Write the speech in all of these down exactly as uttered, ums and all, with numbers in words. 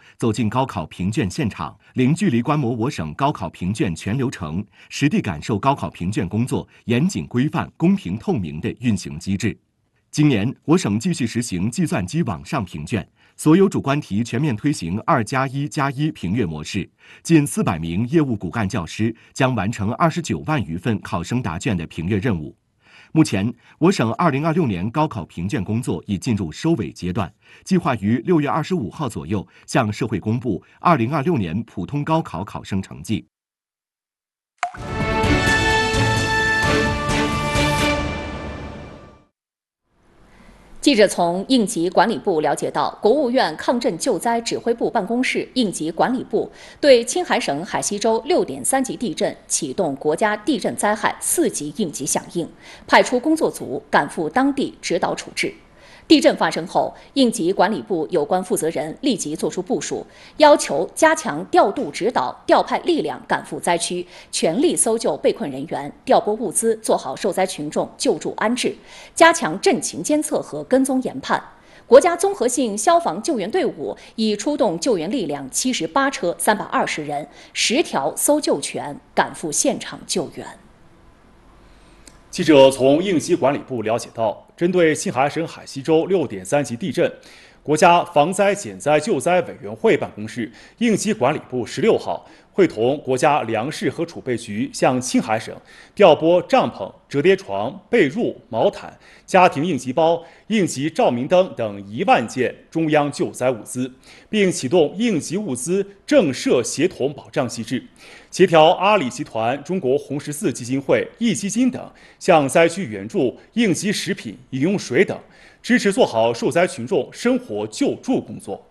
走进高考评卷现场，零距离观摩我省高考评卷全流程，实地感受高考评卷工作严谨规范、公平透明的运行机制。今年，我省继续实行计算机网上评卷，所有主观题全面推行二加一加一评阅模式。近四百名业务骨干教师将完成二十九万余份考生答卷的评阅任务。目前，我省二零二六年高考评卷工作已进入收尾阶段，计划于六月二十五号左右向社会公布二零二六年普通高考考生成绩。 记者从应急管理部了解到，国务院抗震救灾指挥部办公室应急管理部对青海省海西州六点三级地震启动国家地震灾害四级应急响应，派出工作组赶赴当地指导处置。地震发生后，应急管理部有关负责人立即作出部署，要求加强调度指导，调派力量赶赴灾区，全力搜救被困人员，调拨物资，做好受灾群众救助安置，加强震情监测和跟踪研判。国家综合性消防救援队伍已出动救援力量七十八车、三百二十人，十条搜救犬赶赴现场救援。 记者从应急管理部了解到，针对青海省海西州六点三级地震，国家防灾减灾救灾委员会办公室应急管理部十六号会同国家粮食和储备局向青海省调拨帐篷、折叠床、被褥、毛毯、家庭应急包、应急照明灯等一万件中央救灾物资，并启动应急物资政社协同保障机制，协调阿里集团、中国红十字基金会、壹基金等向灾区援助应急食品、饮用水等，支持做好受灾群众生活救助工作。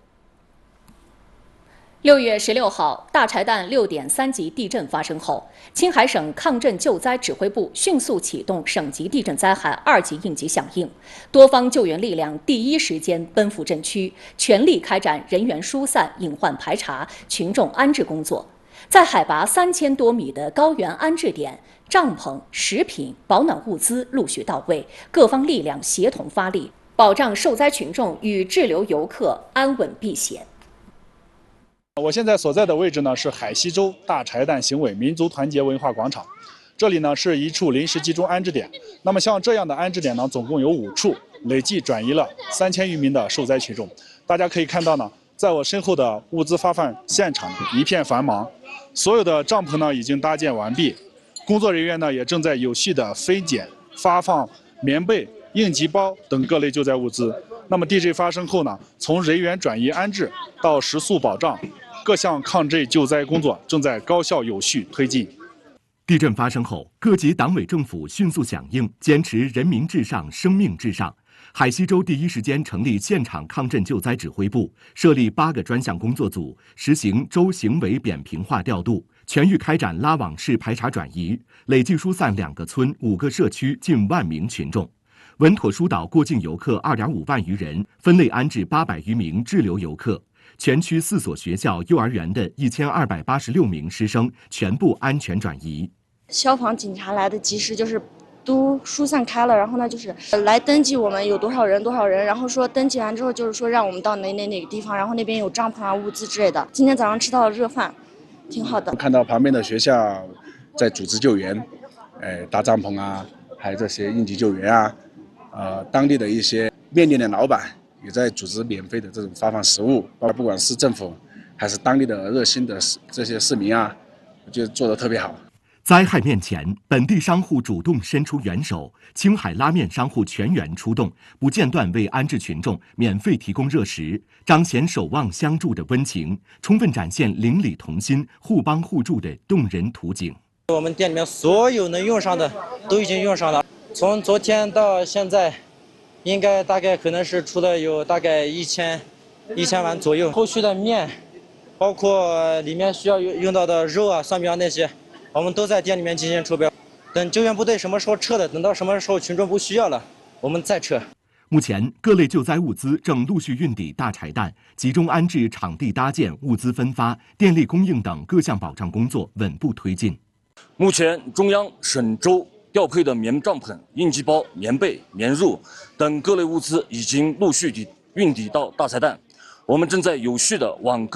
六月十六号，大柴旦六点三级地震发生后，青海省抗震救灾指挥部迅速启动省级地震灾害二级应急响应，多方救援力量第一时间奔赴震区，全力开展人员疏散、隐患排查、群众安置工作。在海拔三千多米的高原安置点，帐篷、食品、保暖物资陆续到位，各方力量协同发力，保障受灾群众与滞留游客安稳避险。 我现在所在的位置呢是海西州大柴旦行委民族团结文化广场，这里呢是一处临时集中安置点。那么像这样的安置点呢，总共有五处，累计转移了三千余名的受灾群众。大家可以看到呢，在我身后的物资发放现场一片繁忙，所有的帐篷呢已经搭建完毕，工作人员呢也正在有序的分拣、发放棉被、应急包等各类救灾物资。那么地震发生后呢，从人员转移安置到食宿保障，各项抗震救灾工作正在高效有序推进。 地震发生后，各级党委政府迅速响应，坚持人民至上、生命至上。海西州第一时间成立现场抗震救灾指挥部，设立八个专项工作组，实行州行为扁平化调度，全域开展拉网式排查转移，累计疏散两个村、五个社区近万名群众。稳妥疏导过境游客二点五万余人，分类安置八百余名滞留游客。全区四所学校、幼儿园的一千二百八十六名师生全部安全转移。 消防警察来的及时，就是都疏散开了，然后呢，就是来登记我们有多少人多少人，然后说登记完之后，就是说让我们到哪哪哪个地方，然后那边有帐篷啊、物资之类的。今天早上吃到了热饭，挺好的。 看到旁边的学校在组织救援，哎，搭帐篷啊，还有这些应急救援啊。呃，当地的一些面店的老板也在组织免费的这种发放食物，不管是政府还是当地的热心的这些市民啊，我觉得做得特别好。 灾害面前，本地商户主动伸出援手，青海拉面商户全员出动，不间断为安置群众免费提供热食，彰显守望相助的温情，充分展现邻里同心、互帮互助的动人图景。 我们店里面所有能用上的都已经用上了。从昨天到现在，应该大概可能是出了有大概一千一千碗左右。后续的面，包括里面需要用用到的肉啊、蒜苗那些，我们都在店里面进行筹备。等救援部队什么时候撤的，等到什么时候群众不需要了，我们再撤。 目前，各类救灾物资正陆续运抵大柴旦，集中安置、场地搭建、物资分发、电力供应等各项保障工作稳步推进。 目前，中央、省、州调配的棉帐篷、应急包、棉被、棉褥等各类物资已经陆续地运抵到大柴旦，我们正在有序地往各